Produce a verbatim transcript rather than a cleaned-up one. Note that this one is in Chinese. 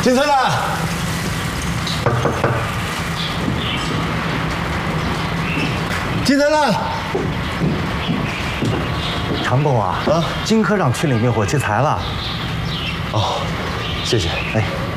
金灿灿，金灿灿， 长工啊，啊，金科长去领灭火器材了。 哦，谢谢。 哎。